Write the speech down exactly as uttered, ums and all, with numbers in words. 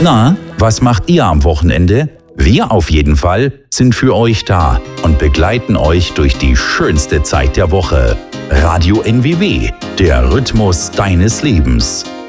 Na, was macht ihr am Wochenende? Wir auf jeden Fall sind für euch da und begleiten euch durch die schönste Zeit der Woche. Radio N W W, der Rhythmus deines Lebens.